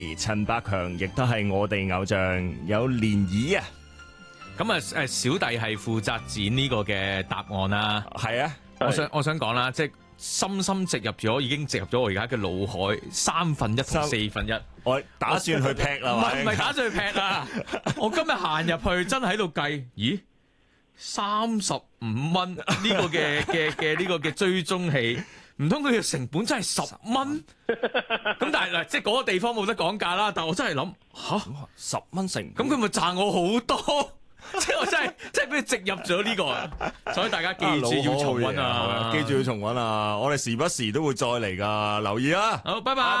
陳百強亦都係我哋偶像，有漣漪啊！ 咁啊小弟係負責剪呢個嘅答案啦。 係啊， 我想講啦，即係深深植入咗，已經植入咗我而家嘅腦海3分一同4分一。 我打算去劈啦， 唔係打算去劈啊！我今日行入去真係喺度計，咦，35蚊呢個嘅呢個嘅追蹤器。唔通佢嘅成本真係10蚊？咁但係嗱，即係嗰個地方冇得講價啦。但我真係諗吓10蚊成， 咁佢咪賺我好多？即係我真係俾佢植入咗呢個啊！所以大家記住要重溫啊！ 記住要重溫啊！我哋時不時都會再嚟噶，留意啊！ 好，拜拜。